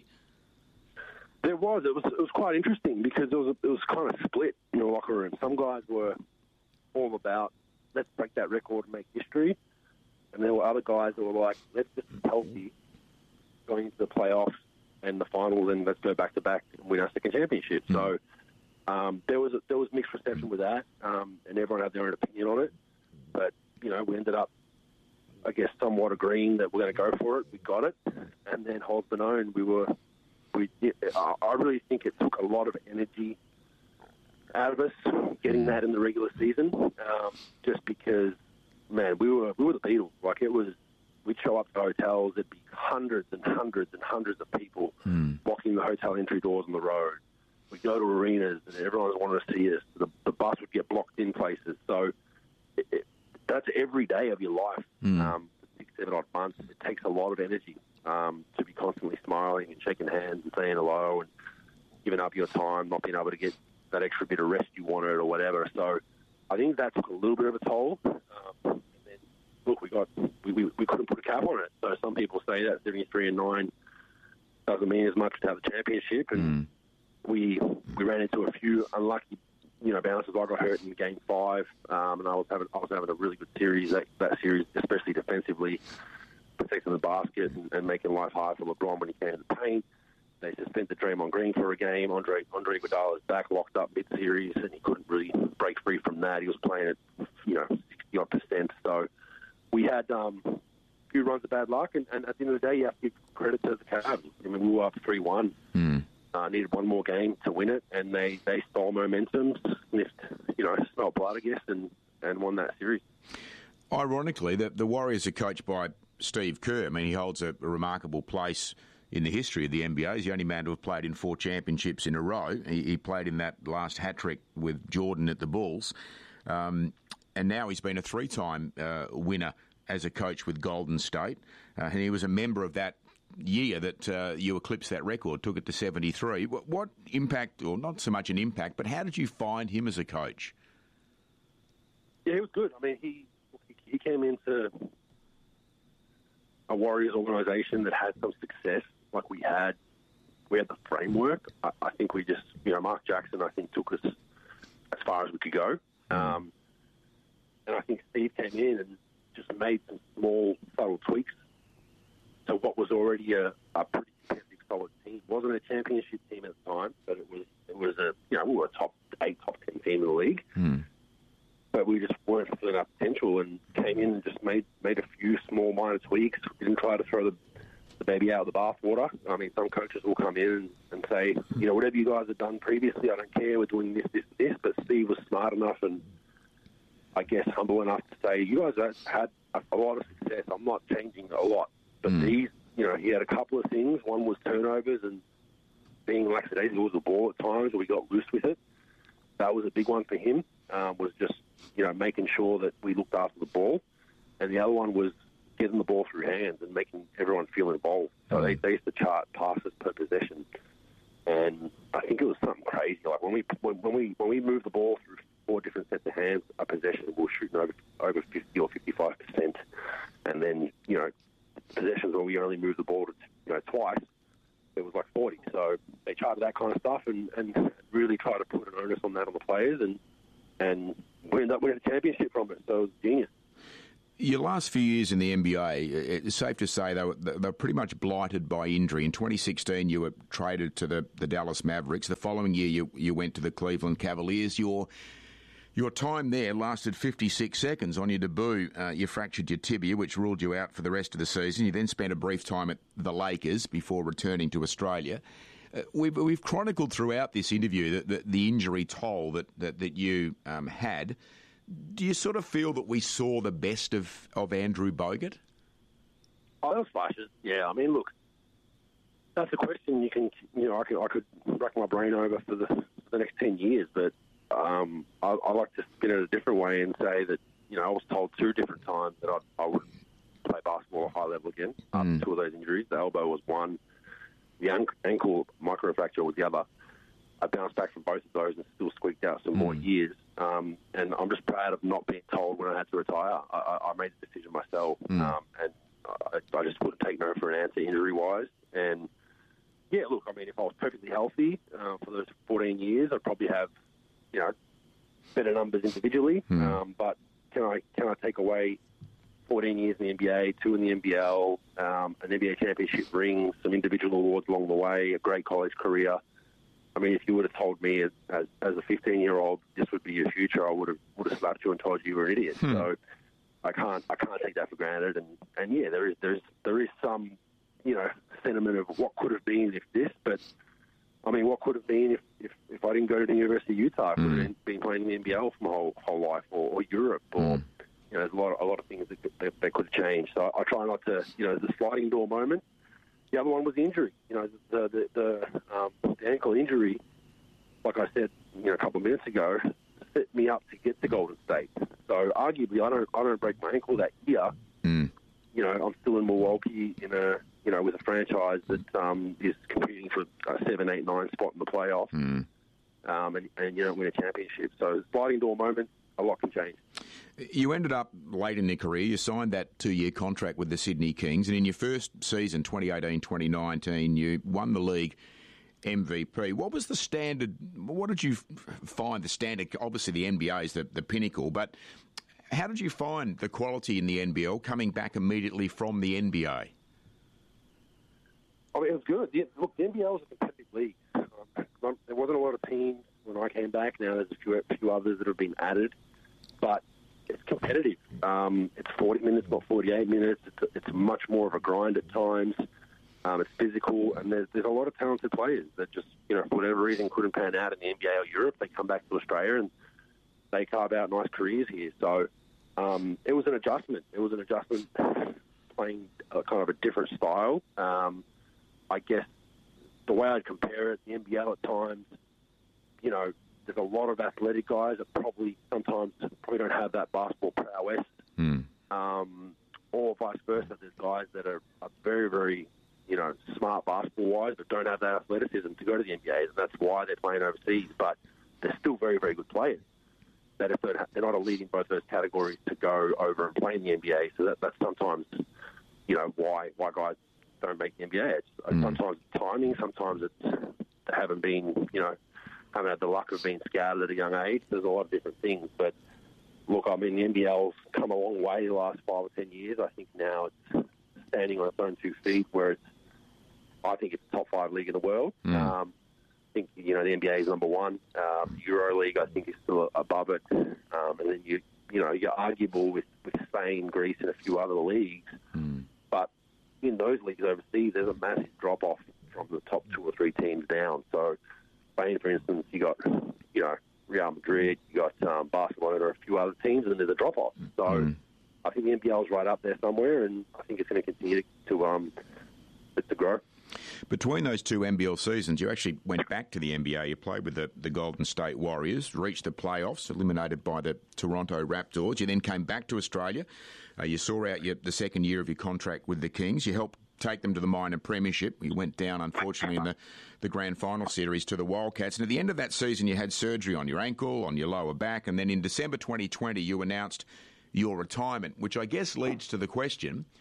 There was. It was it was quite interesting because it was it was kind of split in the locker room. Some guys were all about, let's break that record and make history. And there were other guys that were like, let's just be healthy going into the playoffs and the finals and let's go back-to-back and win our second championship. Mm. So Um, there was a, there was mixed reception with that, um, and everyone had their own opinion on it. But you know, we ended up, I guess, somewhat agreeing that we're going to go for it. We got it, and then hold the known. We were, we. I, I really think it took a lot of energy out of us getting that in the regular season, um, just because, man, we were we were the Beatles. Like it was, we'd show up to hotels, there'd be hundreds and hundreds and hundreds of people mm. blocking the hotel entry doors on the road. We go to arenas and everyone wanted to see us. The, the bus would get blocked in places. So it, it, that's every day of your life. Mm. Um, for six, seven odd months. It takes a lot of energy um, to be constantly smiling and shaking hands and saying hello and giving up your time, not being able to get that extra bit of rest you wanted or whatever. So I think that took a little bit of a toll. Um, and then, look, we got we, we, we couldn't put a cap on it. So some people say that seventy-three and nine doesn't mean as much to have a championship. And mm. We we ran into a few unlucky, you know, bounces. I got hurt in game five, um, and I was having I was having a really good series that, that series, especially defensively, protecting the basket and, and making life hard for LeBron when he came to the paint. They suspended Draymond Green for a game. Andre Andre Iguodala's back locked up mid-series, and he couldn't really break free from that. He was playing at you know sixty odd percent. So we had um, a few runs of bad luck, and, and at the end of the day, you have to give credit to the Cavs. I mean, we were up three one. Mm. Uh, needed one more game to win it, and they, they stole momentum, sniffed, you know, smelled blood, I guess, and, and won that series. Ironically, the, the Warriors are coached by Steve Kerr. I mean, he holds a, a remarkable place in the history of the N B A. He's the only man to have played in four championships in a row. He, he played in that last hat-trick with Jordan at the Bulls. Um, and now he's been a three-time uh, winner as a coach with Golden State. Uh, and he was a member of that year that uh, you eclipsed that record, took it to seventy-three. What, what impact, or not so much an impact, but how did you find him as a coach? Yeah, he was good. I mean, he he came into a Warriors organization that had some success, like we had. We had the framework. I, I think we just, you know, Mark Jackson, I think, took us as far as we could go. Um, and I think Steve came in and just made some small, subtle tweaks to what was already a, a pretty competitive, solid team. It wasn't a championship team at the time, but it was it was a you know we were a top eight, top ten team in the league. Mm. But we just weren't fulfilling our potential and came in and just made made a few small minor tweaks. We didn't try to throw the, the baby out of the bathwater. I mean, some coaches will come in and, and say, you know, whatever you guys have done previously, I don't care. We're doing this, this, this. But Steve was smart enough and I guess humble enough to say, you guys have had a, a lot of success. I'm not changing a lot. But mm. these, you know, he had a couple of things. One was turnovers and being lackadaisical with the ball at times, where we got loose with it. That was a big one for him, um, was just, you know, making sure that we looked after the ball. And the other one was getting the ball through hands and making everyone feel involved. So they, they used to chart passes per possession. And I think it was something crazy. Like when we when, when we when we moved the ball through four different sets of hands a possession, we were shooting over over fifty or fifty-five percent. And then, you know, possessions where we only moved the ball to, you know, twice, it was like forty. So they charter that kind of stuff and, and really try to put an onus on that on the players, and and we end up winning a championship from it. So it was genius. Your last few years in the N B A, it's safe to say they were, they were pretty much blighted by injury. In twenty sixteen, you were traded to the, the Dallas Mavericks. The following year, you you went to the Cleveland Cavaliers. Your your time there lasted fifty-six seconds. On your debut, uh, you fractured your tibia, which ruled you out for the rest of the season. You then spent a brief time at the Lakers before returning to Australia. Uh, we've we've chronicled throughout this interview that, that the injury toll that that, that you um, had. Do you sort of feel that we saw the best of, of Andrew Bogut? Oh, there was flashes. Yeah, I mean, look, that's a question you can, you know, I could, I could rack my brain over for the, for the next ten years, but um, I, I like to spin it a different way and say that, you know, I was told two different times that I, I would play basketball at a high level again after mm. two of those injuries. The elbow was one, the ankle microfracture was the other. I bounced back from both of those and still squeaked out some mm. more years. Um, and I'm just proud of not being told when I had to retire. I, I made the decision myself, mm. um, and I, I just wouldn't take no for an answer injury-wise. And, yeah, look, I mean, if I was perfectly healthy uh, for those fourteen years, I'd probably have, you know, better numbers individually. Mm. Um, but can I can I take away fourteen years in the N B A, two in the N B L, um, an N B A championship ring, some individual awards along the way, a great college career? I mean, if you would have told me as, as, as a fifteen-year-old this would be your future, I would have would have slapped you and told you you were an idiot. Hmm. So I can't I can't take that for granted. And, and yeah, there is there's there is some, you know, sentiment of what could have been if this. But I mean, what could have been if, if, if I didn't go to the University of Utah? I could hmm. have been playing in the N B L for my whole whole life, or, or Europe, or hmm. you know, there's a lot of, a lot of things that, that, that could have changed. So I try not to, you know, the sliding door moment. The other one was the injury. You know, the the the, um, the ankle injury. Like I said, you know, a couple of minutes ago, set me up to get to Golden State. So arguably, I don't, I don't break my ankle that year. Mm. You know, I'm still in Milwaukee in a, you know, with a franchise that um, is competing for a seven, eight, nine spot in the playoffs, mm. um, and, and you don't win a championship. So sliding door moment, a lot can change. You ended up late in your career. You signed that two-year contract with the Sydney Kings, and in your first season, twenty eighteen twenty nineteen, you won the league M V P. What was the standard? What did you find the standard? Obviously, the N B A is the, the pinnacle, but how did you find the quality in the N B L coming back immediately from the N B A? I mean, it was good. The, look, the N B L is a competitive league. Um, there wasn't a lot of teams when I came back. Now there's a few, a few others that have been added, but it's competitive. Um, it's forty minutes, not forty-eight minutes. It's, it's much more of a grind at times. Um, it's physical, and there's, there's a lot of talented players that just, you know, for whatever reason couldn't pan out in the N B A or Europe. They come back to Australia and they carve out nice careers here. So um, it was an adjustment. It was an adjustment playing a, kind of a different style. Um, I guess the way I'd compare it, the N B L at times, you know, there's a lot of athletic guys that probably sometimes probably don't have that basketball prowess. Mm. Um, or vice versa. There's guys that are, are very, very, you know, smart basketball-wise, but don't have that athleticism to go to the N B A, and that's why they're playing overseas. But they're still very, very good players. That if they're, they're not elite in both those categories to go over and play in the N B A, so that, that's sometimes, you know, why why guys don't make the N B A. It's, mm. Sometimes it's timing, sometimes it's they haven't been, you know, haven't had the luck of being scouted at a young age. There's a lot of different things, but look, I mean, the N B L's come a long way the last five or ten years. I think now it's standing on its own two feet, where it's, I think it's the top five league in the world. Mm. Um, I think, you know, the N B A is number one. Um, Euro League, I think, is still above it. Um, and then you, you know, you're arguable with, with Spain, Greece, and a few other leagues. Mm. But in those leagues overseas, there's a massive drop off from the top two or three teams down. So Spain, for instance, you got, you know, Real Madrid, you got um, Barcelona, or a few other teams, and then there's a drop off. So mm. I think the N B L is right up there somewhere, and I think it's going to continue to um to grow. Between those two N B L seasons, you actually went back to the N B A. You played with the, the Golden State Warriors, reached the playoffs, eliminated by the Toronto Raptors. You then came back to Australia. Uh, you saw out your, the second year of your contract with the Kings. You helped take them to the minor premiership. You went down, unfortunately, in the, the grand final series to the Wildcats. And at the end of that season, you had surgery on your ankle, on your lower back. And then in December twenty twenty, you announced your retirement, which I guess leads to the question,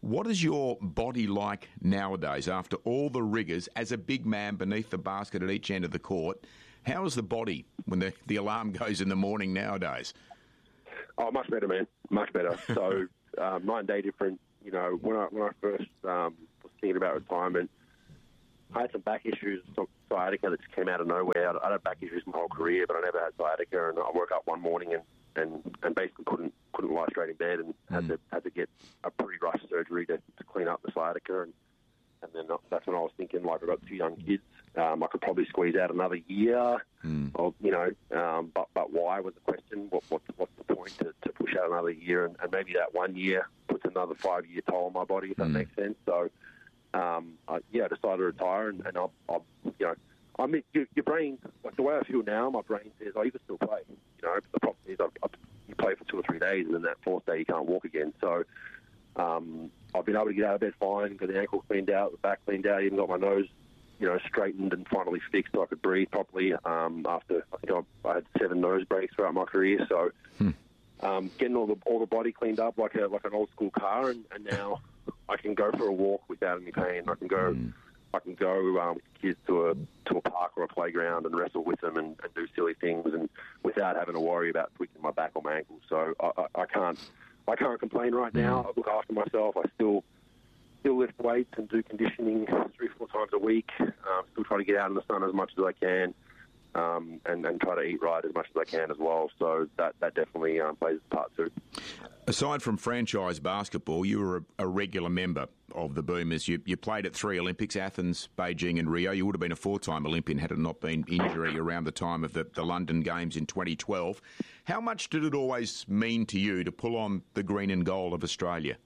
What is your body like nowadays after all the rigours as a big man beneath the basket at each end of the court? How is the body when the, the alarm goes in the morning nowadays? Oh, much better, man. Much better. So um, night and day different. You know, when I when I first um, was thinking about retirement, I had some back issues, some sciatica that just came out of nowhere. I had back issues my whole career, but I never had sciatica. And I woke up one morning and, and, and basically couldn't couldn't lie straight in bed and had mm. to had to get a pretty rush surgery to, to clean up the sciatica. And, and then that's when I was thinking, like, I've got two young kids. Um, I could probably squeeze out another year. Mm. Or, you know, um, but but why was the question? What, what what's the point to, to push out another year? And, and maybe that one year puts another five year toll on my body, if that mm. makes sense. So. Um, I, yeah, I decided to retire, and, and I, I, you know, I mean, your, your brain, like the way I feel now, my brain says, "Oh, you can still play." You know, the problem is, I, I, you play for two or three days, and then that fourth day you can't walk again. So, um, I've been able to get out of bed fine, got the ankle cleaned out, the back cleaned out, even got my nose, you know, straightened and finally fixed so I could breathe properly. Um, after I think I, I had seven nose breaks throughout my career, so hmm. um, getting all the all the body cleaned up like a like an old school car, and, and now. I can go for a walk without any pain. I can go, mm. I can go um, with kids to a to a park or a playground and wrestle with them and, and do silly things, and without having to worry about tweaking my back or my ankles. So I, I, I can't, I can't complain right now. I look after myself. I still, still lift weights and do conditioning three, four times a week. Um, still try to get out in the sun as much as I can, um, and, and try to eat right as much as I can as well. So that that definitely um, plays a part too. Aside from franchise basketball, you were a, a regular member of the Boomers. You, you played at three Olympics, Athens, Beijing and Rio. You would have been a four-time Olympian had it not been injury around the time of the, the London Games in twenty twelve. How much did it always mean to you to pull on the green and gold of Australia?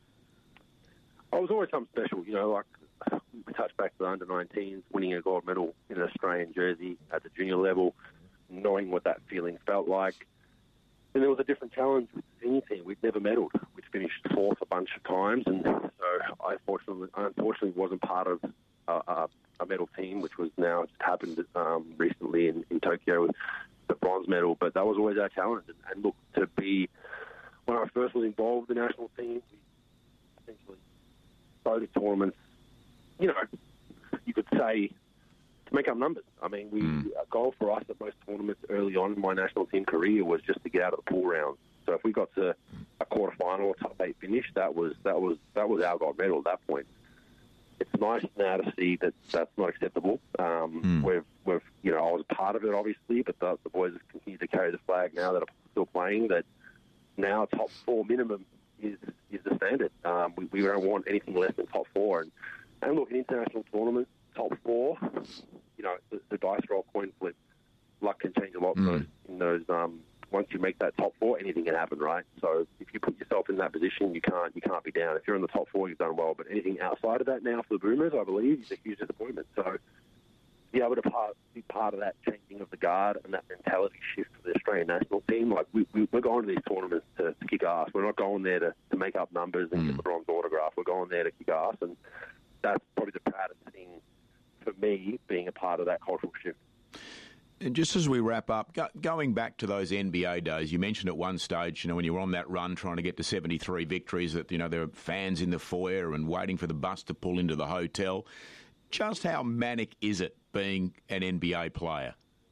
I was always something special, you know, like we touched back to the under nineteens, winning a gold medal in an Australian jersey at the junior level, knowing what that feeling felt like. And there was a different challenge with the senior team. We'd never medalled. We'd finished fourth a bunch of times, and so I unfortunately, I unfortunately wasn't part of a, a, a medal team, which was now just happened um, recently in, in Tokyo with the bronze medal. But that was always our challenge. And, and look, to be when I first was involved with the national team, we essentially started tournaments. You know, you could say. To make up numbers. I mean, we mm. a goal for us at most tournaments early on in my national team career was just to get out of the pool rounds. So if we got to a quarter final or top eight finish, that was that was that was our gold medal at that point. It's nice now to see that that's not acceptable. Um, mm. We've we've you know I was part of it obviously, but the, the boys have continued to carry the flag now that are still playing. That now top four minimum is is the standard. Um, we, we don't want anything less than top four. And and look, in international tournaments. Top four, you know, the, the dice roll, coin flip, luck can change a lot. Mm. In those, in those um, once you make that top four, anything can happen, right? So if you put yourself in that position, you can't you can't be down. If you're in the top four, you've done well. But anything outside of that now for the Boomers, I believe, is a huge disappointment. So to be able to part, be part of that changing of the guard and that mentality shift for the Australian national team, like we, we, we're going to these tournaments to, to kick ass. We're not going there to, to make up numbers and mm. get the bronze autograph. We're going there to kick ass, and that's probably the proudest thing for me, being a part of that cultural shift. And just as we wrap up, go, going back to those N B A days, you mentioned at one stage, you know, when you were on that run trying to get to seventy-three victories, that, you know, there were fans in the foyer and waiting for the bus to pull into the hotel. Just how manic is it being an N B A player?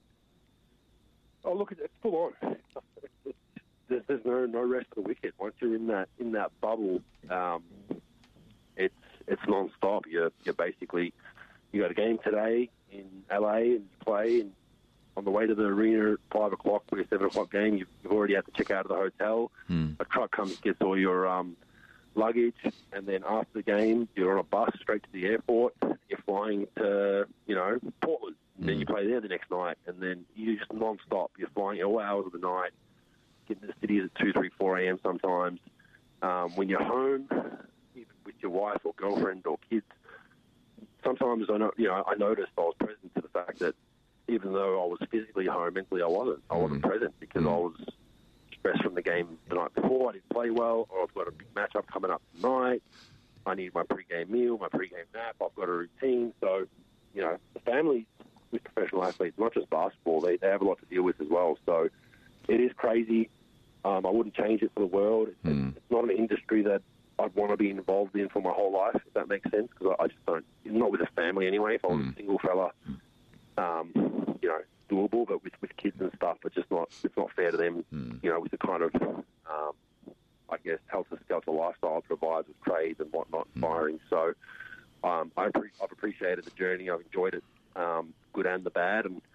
Oh, look, it's full on. There's, there's no no rest for the wicked. Once you're in that in that bubble, um, it's it's non-stop. You're you're basically. You got a game today in L A and you play, and on the way to the arena at five o'clock for your seven o'clock game, you've, you've already had to check out of the hotel. Mm. A truck comes, gets all your um, luggage, and then after the game, you're on a bus straight to the airport. You're flying to, you know, Portland, and mm. then you play there the next night, and then you just non-stop. You're flying all hours of the night, getting to the cities at two, three, four a.m. sometimes. Um, when you're home, even with your wife or girlfriend or kids, sometimes I know, you know, I noticed I was present to the fact that even though I was physically home, mentally I wasn't. I wasn't mm. present because mm. I was stressed from the game the night before. I didn't play well, or I've got a big matchup coming up tonight. I need my pre-game meal, my pre-game nap. I've got a routine. So, you know, the family with professional athletes, not just basketball, they, they have a lot to deal with as well. So it is crazy. Um, I wouldn't change it for the world. It's, mm. it's not an industry that I'd want to be involved in for my whole life, if that makes sense, because I, I just don't, not with a family anyway. If I was mm. a single fella, um, you know, doable, but with, with kids and stuff, it's just not, it's not fair to them, mm. you know, with the kind of, um, I guess, helter-skelter lifestyle it provides with trades and whatnot, mm. firing. So um, I pre- I've appreciated the journey. I've enjoyed it, um, good and the bad, and